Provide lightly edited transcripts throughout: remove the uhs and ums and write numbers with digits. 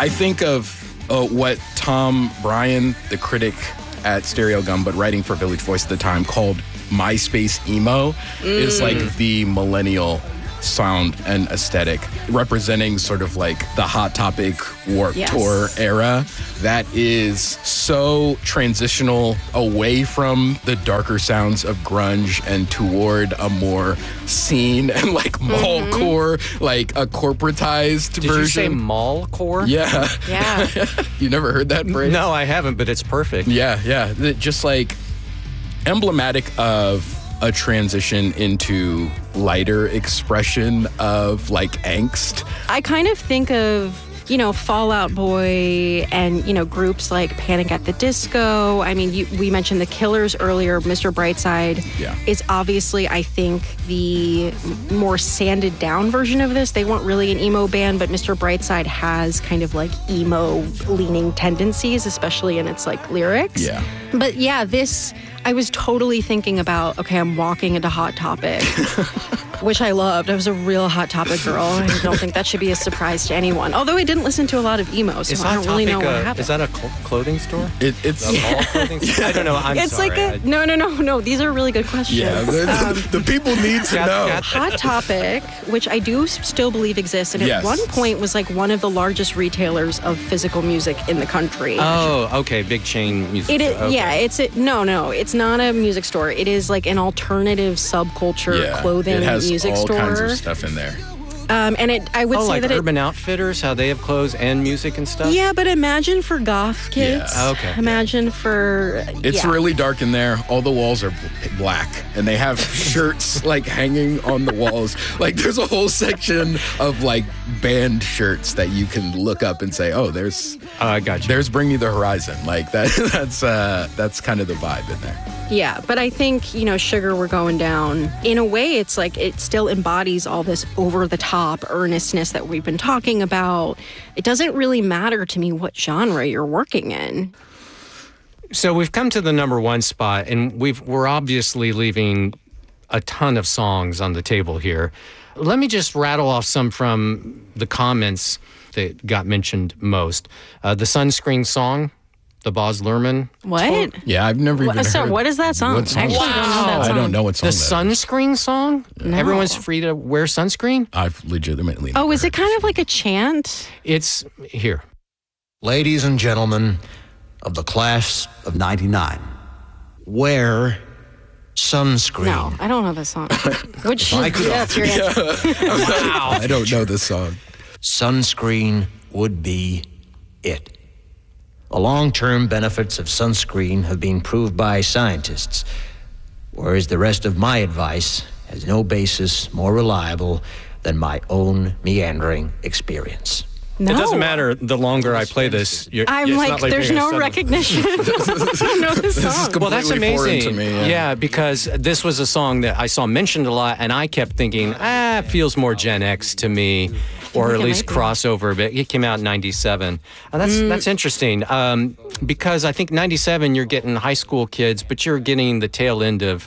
I think of what Tom Bryan, the critic at Stereo Gum, but writing for Village Voice at the time, called MySpace emo, is like the millennial sound and aesthetic, representing sort of like the Hot Topic Warped Tour era. That is so transitional away from the darker sounds of grunge and toward a more scene and like mallcore, like a corporatized version. Did you say mallcore? Yeah. Yeah. You never heard that phrase? No, I haven't, but it's perfect. Yeah. Just like emblematic of a transition into lighter expression of like angst. I kind of think of, Fall Out Boy and, groups like Panic at the Disco. I mean, we mentioned the Killers earlier. Mr. Brightside is obviously, I think, the more sanded down version of this. They weren't really an emo band, but Mr. Brightside has kind of like emo leaning tendencies, especially in its like lyrics. Yeah. But yeah, I was totally thinking about, okay, I'm walking into Hot Topic, which I loved. I was a real Hot Topic girl. I don't think that should be a surprise to anyone. Although I didn't listen to a lot of emo, so I don't really know what happened. Is that a clothing store? It's a mall clothing store? I don't know. It's sorry. like no. These are really good questions. Yeah, the people need to know. Hot Topic, which I do still believe exists, and at one point was like one of the largest retailers of physical music in the country. Oh, okay, big chain music. It is, okay. yeah. It's not a music store. It is like an alternative subculture clothing music store. It has all kinds of stuff in there. I would say like that Urban Outfitters, how they have clothes and music and stuff? Yeah, but imagine for goth kids. Yeah. Okay. Imagine for... It's really dark in there. All the walls are black, and they have shirts like hanging on the walls. Like there's a whole section of like band shirts that you can look up and say, oh, there's... I got you. There's Bring Me the Horizon. Like that's kind of the vibe in there. Yeah, but I think, Sugar We're Going Down, in a way, it's like it still embodies all this over-the-top earnestness that we've been talking about. It doesn't really matter to me what genre you're working in. So we've come to the number one spot, and we're obviously leaving a ton of songs on the table here. Let me just rattle off some from the comments that got mentioned most. The Sunscreen song. The Baz Luhrmann. What? Yeah, I've never even heard. What is that song? What song? I actually don't know that song. I don't know what song The that is. Sunscreen song? No. Everyone's free to wear sunscreen? I've legitimately Oh, never is it heard kind of like a chant? It's here. Ladies and gentlemen of the class of 99, wear sunscreen. No, I don't know this song. Which I could that's your answer. Wow. I don't know this song. Sunscreen would be it. The long-term benefits of sunscreen have been proved by scientists, whereas the rest of my advice has no basis more reliable than my own meandering experience. No. It doesn't matter the longer I play this. I'm like, there's no recognition. I don't know this song. Well, that's completely foreign amazing. to me, yeah, because this was a song that I saw mentioned a lot, and I kept thinking, it feels more Gen X to me, or at least crossover. But it came out in '97. That's interesting, because I think '97 you're getting high school kids, but you're getting the tail end of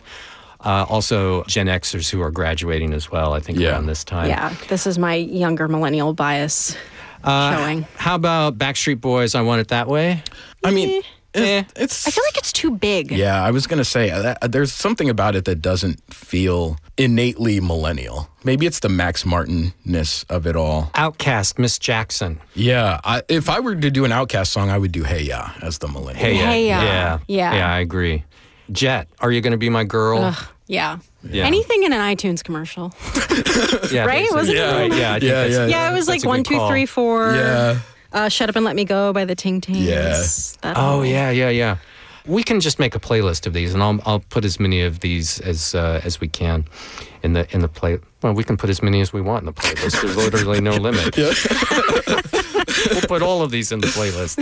also Gen Xers who are graduating as well. I think around this time. Yeah, this is my younger millennial bias. Showing. How about Backstreet Boys, I Want It That Way? I mean, it's... I feel like it's too big. Yeah, I was going to say, there's something about it that doesn't feel innately millennial. Maybe it's the Max Martin-ness of it all. Outkast, Miss Jackson. Yeah, if I were to do an Outkast song, I would do Hey Ya as the millennial. Hey Ya. Yeah. Yeah, I agree. Jet, Are You Gonna Be My Girl? Ugh, yeah. Yeah. Anything in an iTunes commercial. Yeah, right? Wasn't it? Right, yeah, Yeah, it was like 1, 2, 3, 4. Yeah. Shut Up and Let Me Go by the Ting Tings. Yeah. Yeah. We can just make a playlist of these, and I'll put as many of these as we can in the play. Well, we can put as many as we want in the playlist. There's literally no limit. We'll put all of these in the playlist.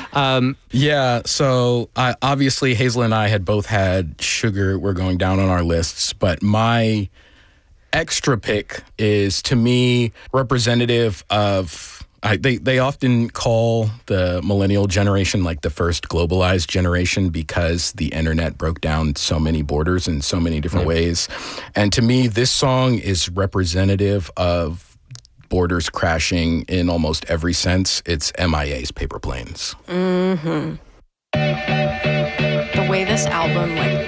So obviously Hazel and I had both had Sugar We're Going Down on our lists, but my extra pick is, to me, representative of... They often call the millennial generation like the first globalized generation because the internet broke down so many borders in so many different ways. And to me, this song is representative of borders crashing in almost every sense, it's MIA's Paper Planes. The way this album like